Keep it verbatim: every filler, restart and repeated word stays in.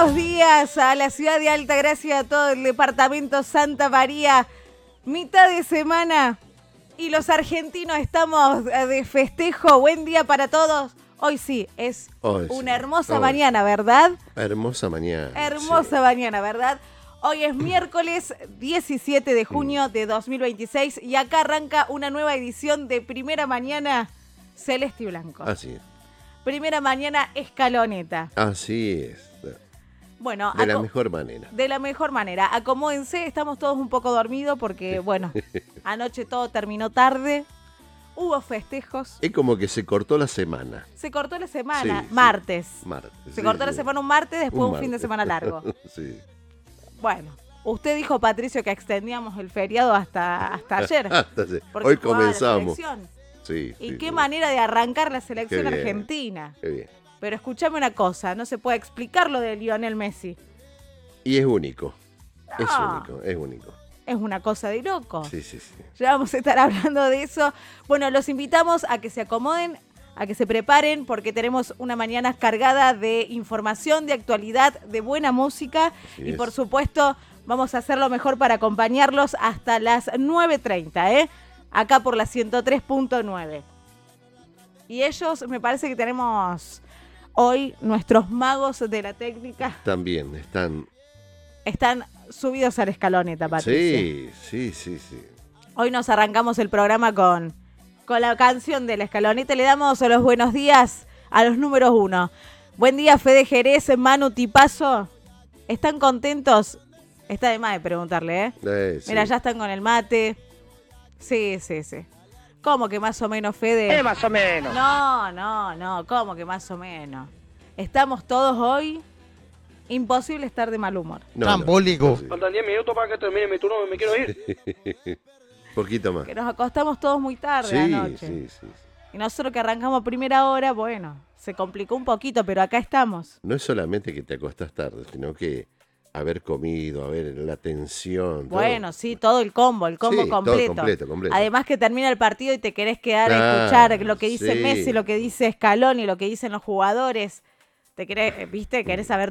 buenos días a la ciudad de Altagracia, a todo el departamento Santa María. Mitad de semana y los argentinos estamos de festejo. Buen día para todos. Hoy sí, es Hoy una sí. hermosa Hoy. mañana, ¿verdad? Hermosa mañana. Hermosa sí. mañana, ¿verdad? Hoy es miércoles diecisiete de junio de dos mil veintiséis y acá arranca una nueva edición de Primera Mañana Celeste y Blanco. Así es. Primera Mañana Escaloneta. Así es. Bueno, De la aco- mejor manera. de la mejor manera. Acomódense, estamos todos un poco dormidos porque, bueno, anoche todo terminó tarde. Hubo festejos. Es como que se cortó la semana. Se cortó la semana, Sí, sí. martes. Martes. Se sí, cortó la sí. semana un martes, después un, Un fin de martes. semana largo. Sí. Bueno, usted dijo, Patricio, que extendíamos el feriado hasta, hasta ayer. Hasta se- porque Hoy jugaba la comenzamos. selección. Sí, Y sí, qué sí. manera de arrancar la selección Qué bien. argentina. Qué bien. Pero escúchame una cosa, no se puede explicar lo de Lionel Messi. Y es único. Es Ah. único, es único. Es una cosa de loco. Sí, sí, sí. Ya vamos a estar hablando de eso. Bueno, los invitamos a que se acomoden, a que se preparen, porque tenemos una mañana cargada de información, de actualidad, de buena música. Así y es. por supuesto, vamos a hacer lo mejor para acompañarlos hasta las nueve treinta, ¿eh? Acá por la ciento tres punto nueve. Y ellos, me parece que tenemos hoy nuestros magos de la técnica. También están. Están subidos a la escaloneta, Patricia. Sí, sí, sí, sí. Hoy nos arrancamos el programa con, con la canción de la escaloneta. Le damos los buenos días a los números uno. Buen día, Fede Jerez, Manu Tipazo. ¿Están contentos? Está de más de preguntarle, ¿eh? Eh, sí. Mira, ya están con el mate. Sí, sí, sí. ¿Cómo que más o menos, Fede? Eh, más o menos. No, no, no. ¿Cómo que más o menos? Estamos todos hoy. Imposible estar de mal humor. No, Trambólico. no, sí. Faltan diez minutos para que termine mi turno, me quiero ir. Poquito más. Que nos acostamos todos muy tarde Sí, anoche. sí, sí. Y nosotros que arrancamos primera hora, bueno, se complicó un poquito, pero acá estamos. No es solamente que te acostás tarde, sino que haber comido, haber la tensión. todo. Bueno, sí, todo el combo, el combo Sí, todo completo. completo, completo. Además que termina el partido y te querés quedar a Claro, escuchar lo que dice sí. Messi, lo que dice Scaloni, lo que dicen los jugadores. Te querés, viste, querés saber